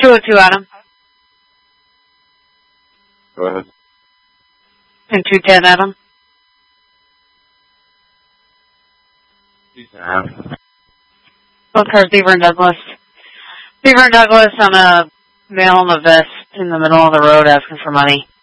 202, Adam. Go ahead. And 210, Adam. 210. Both cars, Beaver and Douglas. Beaver and Douglas on a male in a vest in the middle of the road asking for money.